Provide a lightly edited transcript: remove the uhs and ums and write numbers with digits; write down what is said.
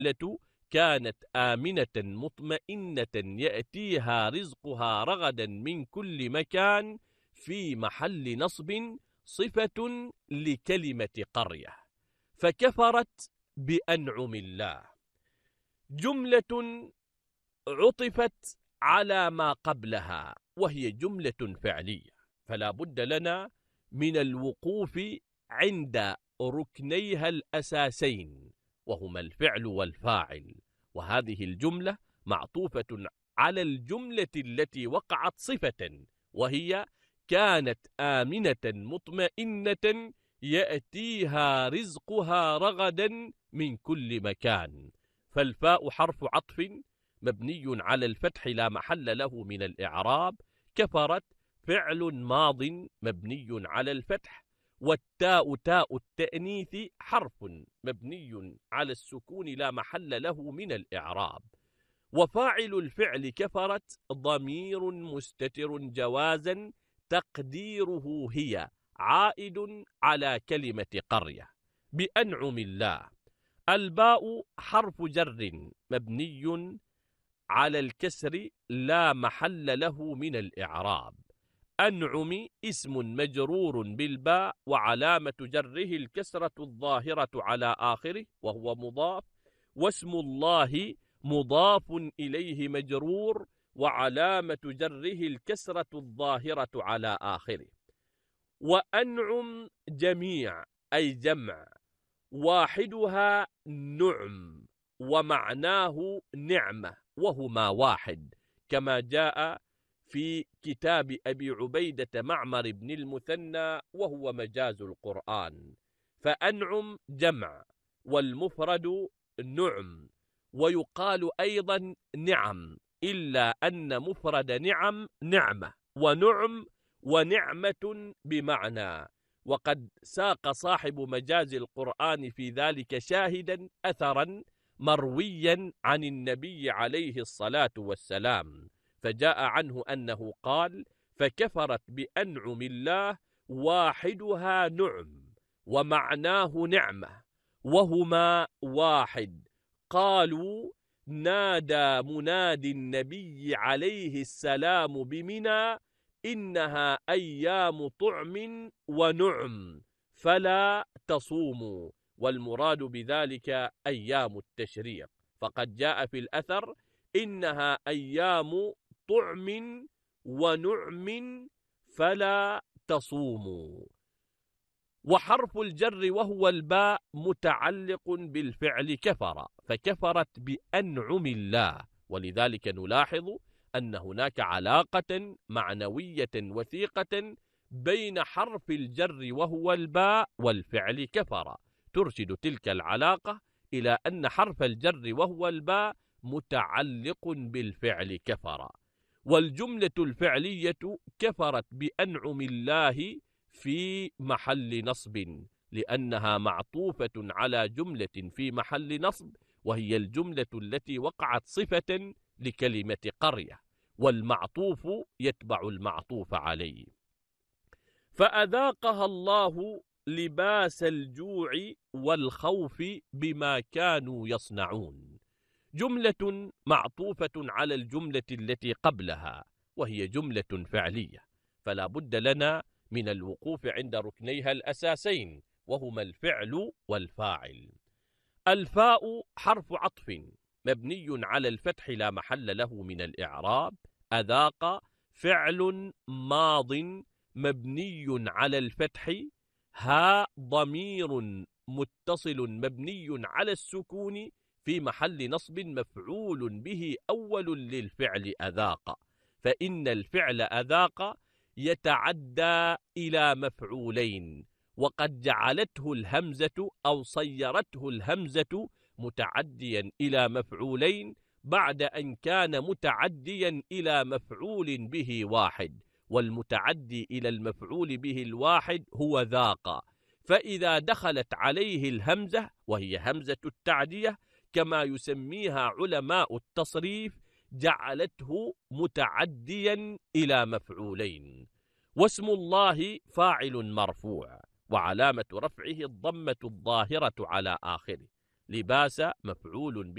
كانت آمنة مطمئنة يأتيها رزقها رغدا من كل مكان في محل نصب صفة لكلمة قرية. فكفرت بأنعم الله، جملة عطفت على ما قبلها وهي جملة فعلية، فلا بد لنا من الوقوف عند ركنيها الأساسين وهما الفعل والفاعل. وهذه الجملة معطوفة على الجملة التي وقعت صفة، وهي كانت آمنة مطمئنة يأتيها رزقها رغدا من كل مكان. فالفاء حرف عطف مبني على الفتح لا محل له من الإعراب، كفرت فعل ماض مبني على الفتح، والتاء تاء التأنيث حرف مبني على السكون لا محل له من الإعراب. وفاعل الفعل كفرت ضمير مستتر جوازا تقديره هي عائد على كلمة قرية بأنعم الله. الباء حرف جر مبني على الكسر لا محل له من الإعراب. أنعم اسم مجرور بالباء وعلامة جره الكسرة الظاهرة على آخره وهو مضاف، واسم الله مضاف إليه مجرور وعلامة جره الكسرة الظاهرة على آخره. وأنعم جميع أي جمع، واحدها نعم ومعناه نعمة وهما واحد، كما جاء في كتاب أبي عبيدة معمر بن المثنى وهو مجاز القرآن. فأنعم جمع والمفرد نعم، ويقال أيضا نعم، إلا أن مفرد نعم نعمة، ونعم ونعمة بمعنى. وقد ساق صاحب مجاز القرآن في ذلك شاهدا أثرا مرويا عن النبي عليه الصلاة والسلام، فجاء عنه أنه قال: فكفرت بأنعم الله واحدها نعم ومعناه نعمة وهما واحد. قالوا: نادى منادي النبي عليه السلام بمنى إنها أيام طعم ونعم فلا تصوموا، والمراد بذلك أيام التشريق، فقد جاء في الأثر: إنها أيام طعم ونعم فلا تصوموا. وحرف الجر وهو الباء متعلق بالفعل كفر، فكفرت بأنعم الله، ولذلك نلاحظ أن هناك علاقة معنوية وثيقة بين حرف الجر وهو الباء والفعل كفر، ترشد تلك العلاقة إلى أن حرف الجر وهو الباء متعلق بالفعل كفر. والجملة الفعلية كفرت بأنعم الله في محل نصب، لأنها معطوفة على جملة في محل نصب، وهي الجملة التي وقعت صفة لكلمة قرية، والمعطوف يتبع المعطوف عليه. فأذاقها الله لباس الجوع والخوف بما كانوا يصنعون، جملة معطوفة على الجملة التي قبلها وهي جملة فعلية، فلا بد لنا من الوقوف عند ركنيها الأساسين وهما الفعل والفاعل. الفاء حرف عطف مبني على الفتح لا محل له من الإعراب. أذاق فعل ماض مبني على الفتح، ها ضمير متصل مبني على السكون في محل نصب مفعول به أول للفعل أذاق، فإن الفعل أذاق يتعدى إلى مفعولين، وقد جعلته الهمزة أو صيرته الهمزة متعديا إلى مفعولين بعد أن كان متعديا إلى مفعول به واحد، والمتعدي إلى المفعول به الواحد هو ذاق، فإذا دخلت عليه الهمزة وهي همزة التعدية كما يسميها علماء التصريف جعلته متعديا إلى مفعولين. واسم الله فاعل مرفوع وعلامة رفعه الضمة الظاهرة على آخره. لباس مفعول